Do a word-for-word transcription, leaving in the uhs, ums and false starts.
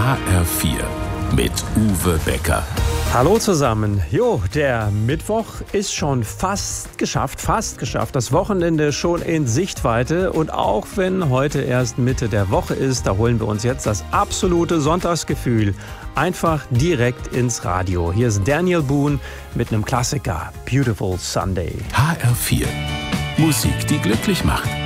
H R vier mit Uwe Becker. Hallo zusammen. Jo, der Mittwoch ist schon fast geschafft, fast geschafft. Das Wochenende schon in Sichtweite. Und auch wenn heute erst Mitte der Woche ist, da holen wir uns jetzt das absolute Sonntagsgefühl einfach direkt ins Radio. Hier ist Daniel Boone mit einem Klassiker, Beautiful Sunday. H R vier. Musik, die glücklich macht.